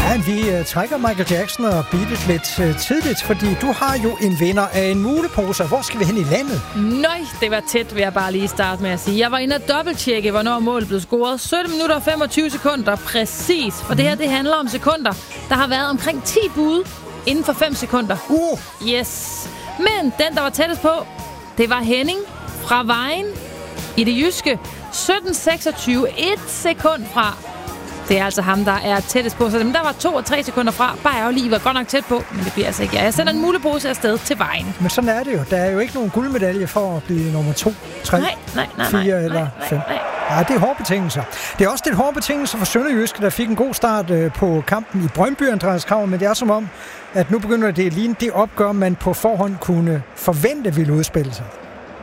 Ja, vi trækker Michael Jackson og beatet lidt tidligt, fordi du har jo en vinder af en mulepose. Hvor skal vi hen i landet? Nøj, det var tæt, vil jeg bare lige starte med at sige. Jeg var inde og dobbelttjekke, hvornår målet blev scoret. 17 minutter og 25 sekunder, præcis. For det her, det handler om sekunder. Der har været omkring 10 bud inden for 5 sekunder. Yes. Men den, der var tættest på, det var Henning fra Vejen i det jyske. 17.26, 1 sekund fra. Det er altså ham, der er tættest på. Så dem, der var 2 og 3 sekunder fra, bare jeg jo lige var godt nok tæt på. Men det bliver altså ikke jeg. Jeg sender en mulepose afsted til Vejen. Men sådan er det jo. Der er jo ikke nogen guldmedalje for at blive nummer 2, 3, 4 eller 5. Ja, det er hårde betingelser. Det er også lidt hårde betingelser for Sønderjyske, der fik en god start på kampen i Brøndby, Andreas Krav. Men det er som om, at nu begynder det at ligne det opgør, man på forhånd kunne forvente ville udspille sig.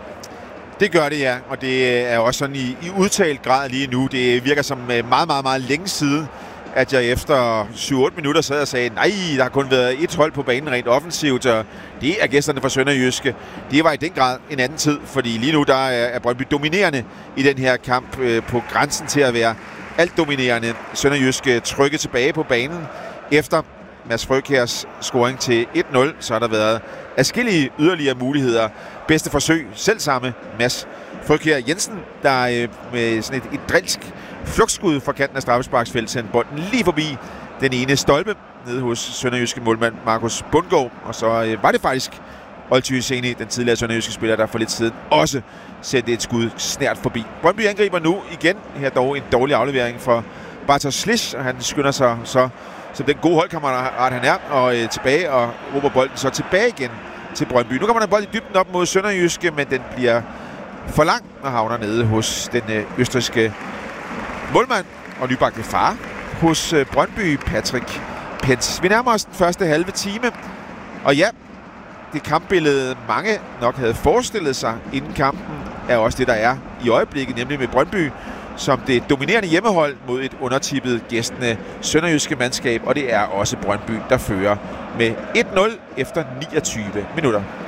Det gør det, ja. Og det er også sådan i udtalt grad lige nu. Det virker som meget, meget, meget længe siden, at jeg efter 7-8 minutter sad og sagde, nej, der har kun været et hold på banen rent offensivt, og det er gæsterne fra Sønderjyske. Det var i den grad en anden tid, fordi lige nu der er Brøndby dominerende i den her kamp, på grænsen til at være alt dominerende. Sønderjyske trykket tilbage på banen efter Mads Frøkjærs scoring til 1-0, så har der været adskillige yderligere muligheder. Bedste forsøg, selv samme Mads Frøkjær Jensen, der med sådan et drilsk flugtskud fra kanten af straffesparksfeltet sendte bolden lige forbi den ene stolpe nede hos sønderjyske målmand Markus Bundgaard. Og så var det faktisk Olty Hyseni, den tidligere sønderjyske spiller, der for lidt siden også sendte et skud snært forbi. Brøndby angriber nu igen. Her dog en dårlig aflevering for Bartosz Slisz, og han skynder sig så som den gode holdkammerat han er, og tilbage og råber bolden så tilbage igen til Brøndby. Nu kommer der en bold i dybden op mod Sønderjyske, men den bliver for lang og havner nede hos den østrigske målmand og nybagte far hos Brøndby, Patrick Pentz. Vi nærmer os den første halve time, og ja, det kampbillede mange nok havde forestillet sig inden kampen, er også det, der er i øjeblikket, nemlig med Brøndby som det dominerende hjemmehold mod et undertippet gæstende sønderjyske mandskab, og det er også Brøndby, der fører med 1-0 efter 29 minutter.